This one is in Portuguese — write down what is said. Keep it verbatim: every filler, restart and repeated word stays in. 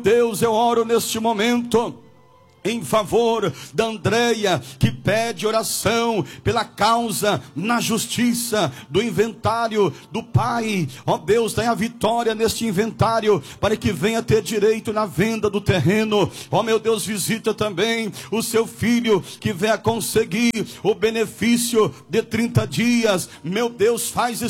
Deus, eu oro neste momento em favor da Andréia, que pede oração pela causa na justiça do inventário do pai. Ó Deus, dai a vitória neste inventário, para que venha ter direito na venda do terreno. Ó meu Deus, visita também o seu filho, que venha conseguir o benefício de trinta dias. Meu Deus, faz